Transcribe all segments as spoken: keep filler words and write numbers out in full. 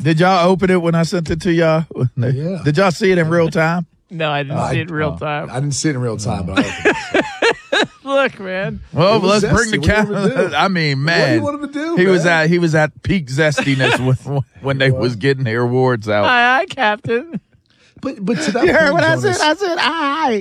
Did y'all open it when I sent it to y'all? Yeah. Did y'all see it in real time? No, I didn't Uh, see it in real I, time. I didn't see it in real time, but I opened it. Look, man. Well, It was let's bring the zesty. What do you want him to camera. do? I mean, What do man, you want him to do, he man? was at he was at peak zestiness when when they was getting their awards out. Aye, aye, Captain. But but to that You heard point, what I Jonas, said? I said, "Aye."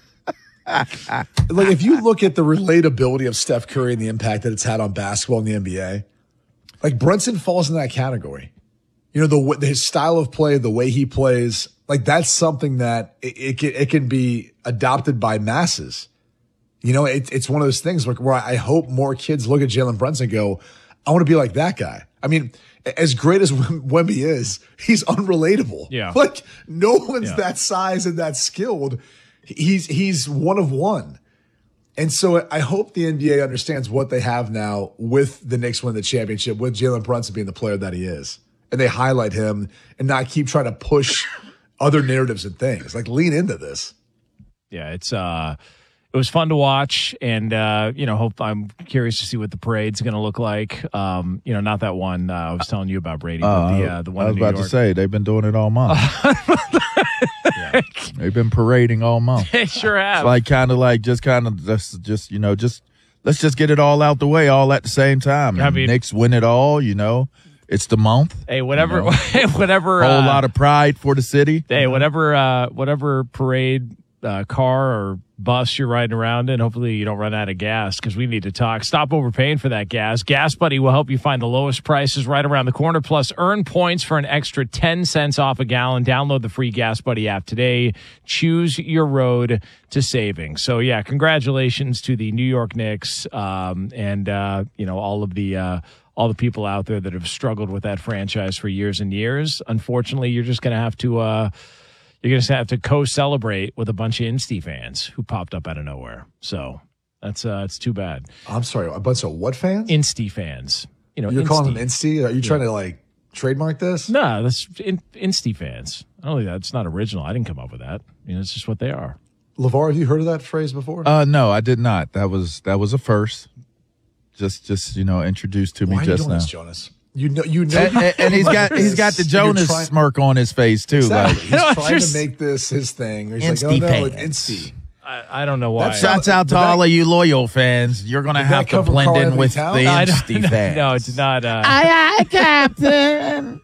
like if you look at the relatability of Steph Curry and the impact that it's had on basketball in the N B A, like Brunson falls in that category. You know, the, the his style of play, the way he plays, like that's something that it, it can it can be adopted by masses. You know, it, it's one of those things where, where I hope more kids look at Jalen Brunson and go, I want to be like that guy. I mean, as great as Wemby is, he's unrelatable. Yeah. Like no one's Yeah. that size and that skilled. He's he's one of one. And so I hope the N B A understands what they have now with the Knicks winning the championship, with Jalen Brunson being the player that he is. And they highlight him and not keep trying to push other narratives and things. Like lean into this. Yeah, it's uh it was fun to watch, and uh, you know, hope I'm curious to see what the parade's going to look like. Um, you know, not that one uh, I was telling you about, Brady, Uh, but the uh, the one I was in New about York. to say they've been doing it all month. They've been parading all month. They sure have. It's like kind of like just kind of just just you know just let's just get it all out the way all at the same time. I And mean- Knicks win it all. You know, it's the month. Hey, whatever, You know, whatever. Whole uh, lot of pride for the city. Hey, whatever, uh, whatever parade, uh, car or bus you're riding around in, hopefully you don't run out of gas because we need to talk. Stop overpaying for that gas. Gas Buddy will help you find the lowest prices right around the corner. Plus, earn points for an extra ten cents off a gallon. Download the free Gas Buddy app today. Choose your road to saving. So, yeah, congratulations to the New York Knicks um, and, uh, you know, all of the uh, all the people out there that have struggled with that franchise for years and years. Unfortunately, you're just going to have to uh, – you're going to have to co-celebrate with a bunch of Insti fans who popped up out of nowhere. So that's uh, it's too bad. I'm sorry, a bunch of what fans? Insti fans. You know, You're Insti. calling them Insti? Are you trying to like trademark this? No, that's in, Insti fans. I don't think that's not original. I didn't come up with that. You know, it's just what they are. LeVar, have you heard of that phrase before? Uh, no, I did not. That was that was a first. Just just you know introduced to me Why are you just doing now. this, Jonas? You know, you know, And, and, and he's got he's got the You're Jonas trying- smirk on his face too. Exactly. Like, He's No, trying just- to make this his thing. He's Insti like, oh no, it's fans. Insti. I, I don't know why. That's shouts out to Did that- all of you loyal fans. You're gonna Did have that to come from blend Carl in Anthony with Towns? the No, I don't- Insti no, fans. no, it's not. Uh, Aye, aye, Captain.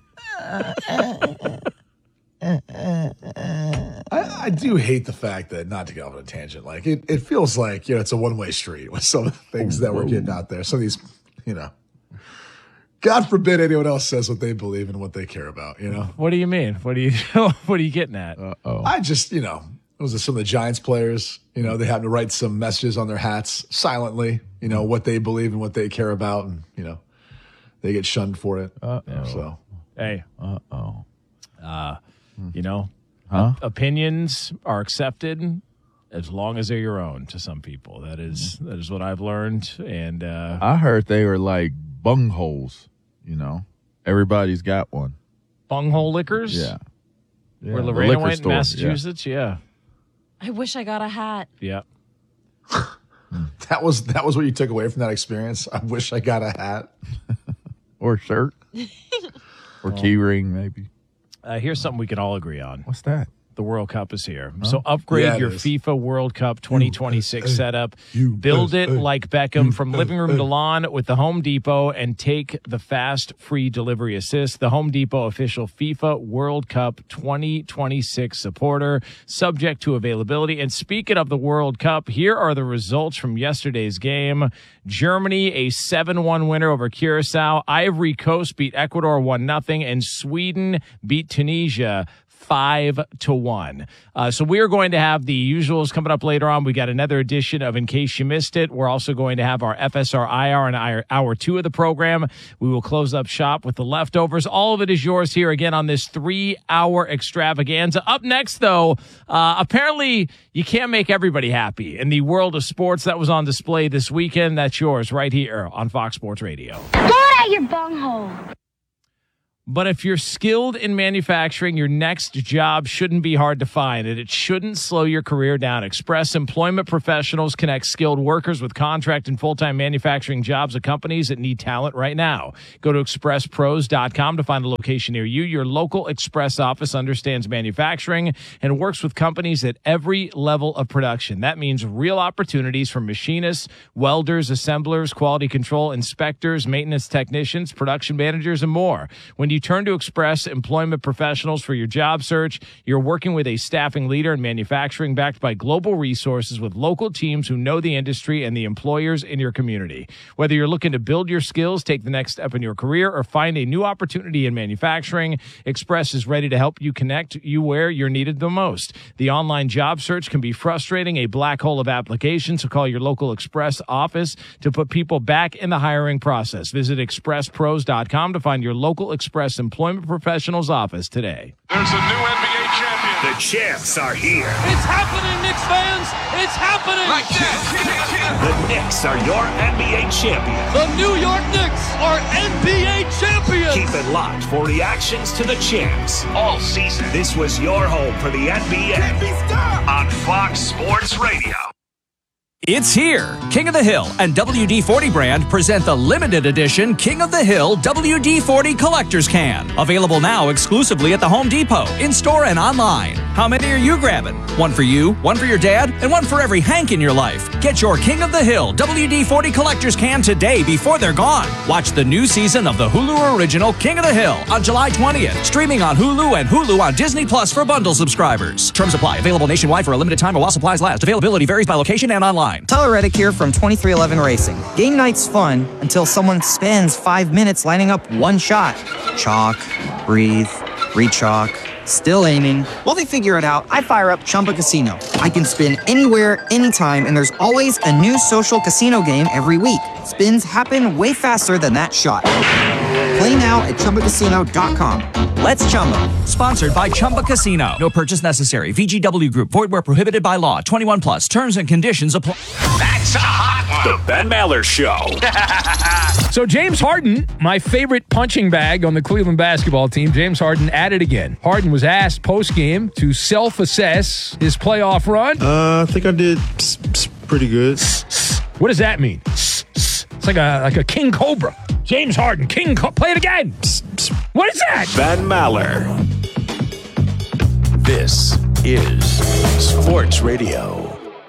I, I do hate the fact that, not to get off on a tangent, like it, it feels like, you know, it's a one way street with some of the things that we're getting out there. Some of these, you know, God forbid anyone else says what they believe and what they care about, you know? what do you mean? What do you What are you getting at? Uh-oh. I just, you know, those are some of the Giants players, you know, they have to write some messages on their hats silently, you know, what they believe and what they care about. And, you know, they get shunned for it. Uh-oh. So, Hey, Uh-oh. you know, Huh? opinions are accepted as long as they're your own to some people. That is that is what I've learned. And uh, I heard they were like bungholes, you know. Everybody's got one. bunghole liquors. Yeah. yeah. Where the Lorena liquor went in store, yeah. Massachusetts. Yeah. I wish I got a hat. Yeah. that was that was what you took away from that experience. I wish I got a hat. Or shirt. Or key ring, maybe. Uh, here's something we can all agree on. What's that? The World Cup is here. So upgrade Yeah, it your is. FIFA World Cup twenty twenty-six U S A. setup. U S Build it A. like Beckham from living room to lawn with the Home Depot and take the fast free delivery assist. The Home Depot official FIFA World Cup twenty twenty-six supporter, subject to availability. And speaking of the World Cup, here are the results from yesterday's game. Germany, a seven one winner over Curacao. Ivory Coast beat Ecuador one nothing, and Sweden beat Tunisia five to one. Uh, so we are going to have the usuals coming up later on. We got another edition of In Case You Missed It. We're also going to have our F S R I R and our hour two of the program. We will close up shop with the leftovers. All of it is yours here again on this three-hour extravaganza. Up next, though, uh, apparently you can't make everybody happy in the world of sports. That was on display this weekend. That's yours right here on Fox Sports Radio. Go at your bunghole. But if you're skilled in manufacturing, your next job shouldn't be hard to find, and it shouldn't slow your career down. Express Employment Professionals connect skilled workers with contract and full-time manufacturing jobs at companies that need talent right now. Go to express pros dot com to find a location near you. Your local Express office understands manufacturing and works with companies at every level of production. That means real opportunities for machinists, welders, assemblers, quality control inspectors, maintenance technicians, production managers, and more. When you turn to Express Employment Professionals for your job search, you're working with a staffing leader in manufacturing backed by global resources with local teams who know the industry and the employers in your community. Whether you're looking to build your skills, take the next step in your career, or find a new opportunity in manufacturing, Express is ready to help you connect you where you're needed the most. The online job search can be frustrating, a black hole of applications, so call your local Express office to put people back in the hiring process. Visit express pros dot com to find your local Express Employment Professionals office today. There's a new N B A champion. The champs are here. It's happening, Knicks fans. It's happening. Like that. The Knicks are your N B A champions. The New York Knicks are N B A champions. Keep it locked for reactions to the champs all season. This was your home for the N B A on Fox Sports Radio. It's here. King of the Hill and W D forty brand present the limited edition King of the Hill W D forty Collector's Can. Available now exclusively at the Home Depot, in-store and online. How many are you grabbing? One for you, one for your dad, and one for every Hank in your life. Get your King of the Hill W D forty Collector's Can today before they're gone. Watch the new season of the Hulu original King of the Hill on July twentieth. Streaming on Hulu and Hulu on Disney Plus for bundle subscribers. Terms apply. Available nationwide for a limited time or while supplies last. Availability varies by location and online. Tyler Reddick here from twenty-three eleven Racing. Game night's fun until someone spends five minutes lining up one shot. Chalk, breathe, re-chalk, still aiming. While they figure it out, I fire up Chumba Casino. I can spin anywhere, anytime, and there's always a new social casino game every week. Spins happen way faster than that shot. Play now at chumba casino dot com. Let's Chumba. Sponsored by Chumba Casino. No purchase necessary. V G W Group. Void where prohibited by law. twenty-one plus. Terms and conditions apply. That's a hot one. The Ben Maller Show. So James Harden, my favorite punching bag on the Cleveland basketball team, James Harden at it again. Harden was asked post-game to self-assess his playoff run. Uh, I think I did pretty good. What does that mean? It's like a like a king cobra. James Harden, king co- play it again. What is that? Ben Maller. This is Sports Radio.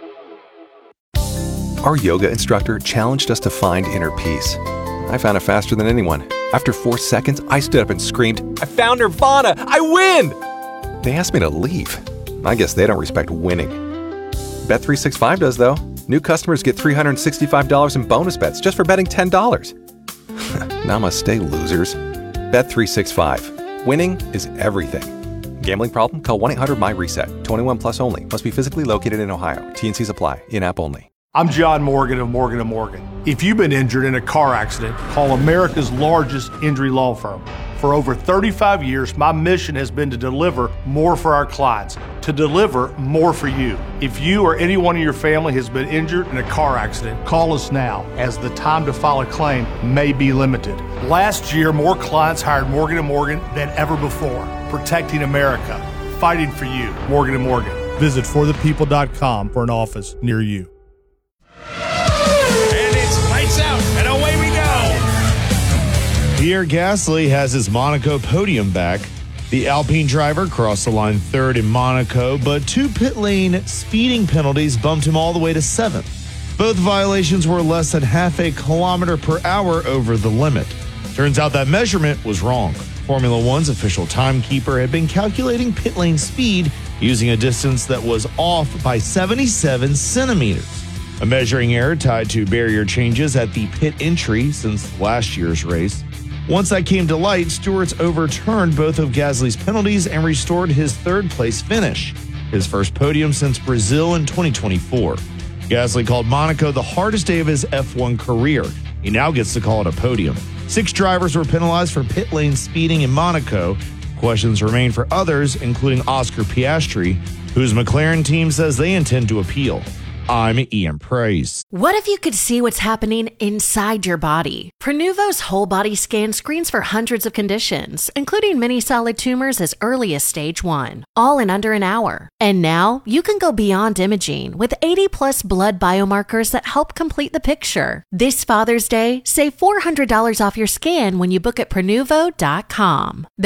Our yoga instructor challenged us to find inner peace. I found it faster than anyone. After four seconds, I stood up and screamed, "I found Nirvana! I win!" They asked me to leave. I guess they don't respect winning. Bet three sixty-five does, though. New customers get three hundred sixty-five dollars in bonus bets just for betting ten dollars. Namaste, losers. Bet three sixty-five. Winning is everything. Gambling problem? Call one eight hundred M Y reset. twenty-one plus only. Must be physically located in Ohio. T and Cs apply. In-app only. I'm John Morgan of Morgan and Morgan. If you've been injured in a car accident, call America's largest injury law firm. For over thirty-five years, my mission has been to deliver more for our clients, to deliver more for you. If you or anyone in your family has been injured in a car accident, call us now, as the time to file a claim may be limited. Last year, more clients hired Morgan and Morgan than ever before, protecting America, fighting for you. Morgan and Morgan. Visit for the people dot com for an office near you. And it's lights out, and away we go. Pierre Gasly has his Monaco podium back. The Alpine driver crossed the line third in Monaco, but two pit lane speeding penalties bumped him all the way to seventh. Both violations were less than half a kilometer per hour over the limit. Turns out that measurement was wrong. Formula One's official timekeeper had been calculating pit lane speed using a distance that was off by seventy-seven centimeters. A measuring error tied to barrier changes at the pit entry since last year's race. Once that came to light, stewards overturned both of Gasly's penalties and restored his third-place finish, his first podium since Brazil in twenty twenty-four. Gasly called Monaco the hardest day of his F one career. He now gets to call it a podium. Six drivers were penalized for pit lane speeding in Monaco. Questions remain for others, including Oscar Piastri, whose McLaren team says they intend to appeal. I'm Ian Price. What if you could see what's happening inside your body? Prenuvo's whole body scan screens for hundreds of conditions, including many solid tumors as early as stage one, all in under an hour. And now you can go beyond imaging with eighty plus blood biomarkers that help complete the picture. This Father's Day, save four hundred dollars off your scan when you book at Prenuvo dot com.